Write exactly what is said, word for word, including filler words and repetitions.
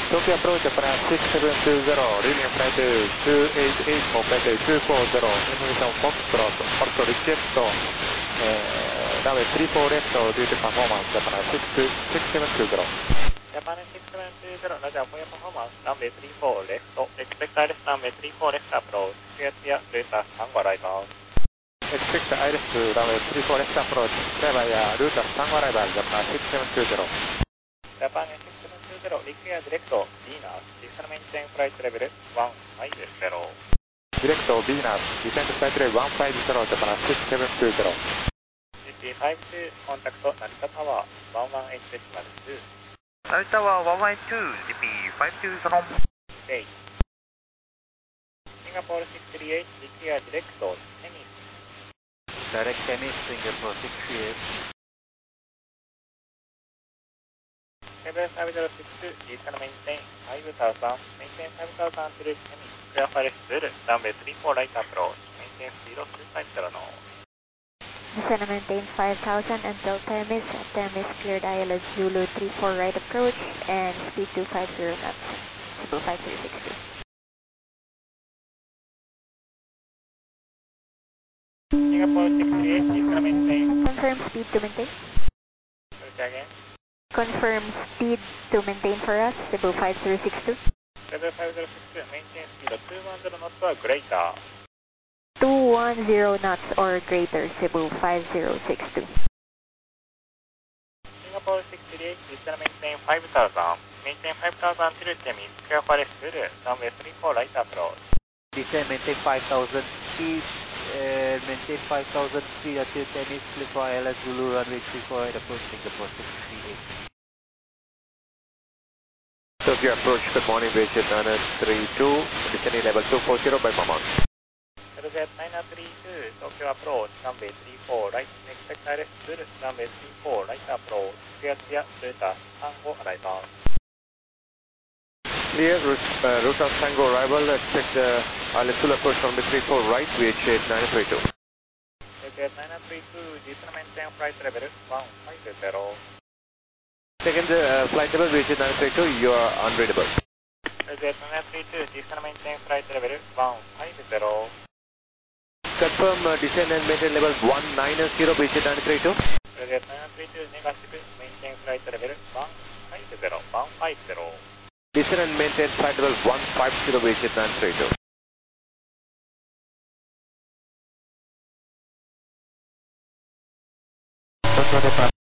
Tokyo approach Japan six seven two zero, leaving flight two eight eight, Hokkaido two four zero, information Foxtrot, Porto reject, uh, runway three four left due to performance, Japan six seven two zero. Japan six seven two zero, Roger for your performance, runway three four left, expect ILS runway three four left approach, clear clear, Delta Tango arrival. Expect ILS runway three four left approach, clear via Delta Tango arrival, Japan six seven two zero. Japan six seven two zero, require direct Venus, descend maintain flight level one five zero. Direct Venus, descend flight level one five zero, Japan six seven two zero. G T five two, contact Narita Tower one one eight decimal two. Narita Tower one one eight two, G P five two zero. eight. Singapore six three eight, require direct Tennis. Direct Tennis, Singapore six three eight. seven five zero six two, descend maintain five thousand, maintain five thousand to Tennis, clear for Full, runway three four right approach, maintain zero three five zero now. Descend maintain five thousand until Temis, Temis cleared I L S Zulu three four right approach, and speed two five zero knots, Cebu five three six two. Singapore six three eight, descend maintain. Confirm speed to maintain. Okay, again. Confirm speed to maintain for us, Cebu five zero six two. seven five zero six two, maintain speed of two one zero knots or greater. two one zero knots or greater, Cebu five zero six two. Singapore six three eight, descend maintain five thousand, maintain five thousand till Temis, clear for Full, runway three four right approach. Descend maintain five thousand, speed, uh, maintain five thousand, speed until Temis, clear for I L S Zulu runway three four right approach, Singapore six three eight. Tokyo approach, good morning, Vietjet nine three two, descending level two four zero by Mammoth. Vietjet nine three two, Tokyo approach, runway three four right, expect I L S Full, runway three four right approach, clear clear, Delta Tango arrival. Clear, uh, Delta Tango arrival, expect uh, I L S Full approach runway three four right, Vietjet nine three two. Vietjet nine three two, descend maintain flight level one five zero. Second uh, flight level, Vietjet nine three two, you are unreadable. Vietjet nine three two, descend maintain flight level one five zero. Confirm uh, descend and maintain level one nine zero, Vietjet nine three two. Vietjet nine three two, negative, maintain flight level one five zero, one five zero. Descend and maintain flight level one five zero, Vietjet nine three two.